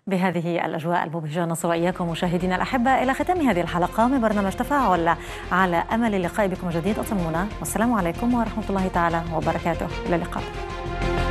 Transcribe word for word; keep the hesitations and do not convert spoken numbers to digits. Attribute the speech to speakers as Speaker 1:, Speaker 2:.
Speaker 1: بهذه الأجواء المبهجة نصل وإياكم مشاهدينا الأحبة إلى ختام هذه الحلقة من برنامج تفاعل. على أمل اللقاء بكم جديد، أطمئنونا والسلام عليكم ورحمة الله تعالى وبركاته. إلى اللقاء.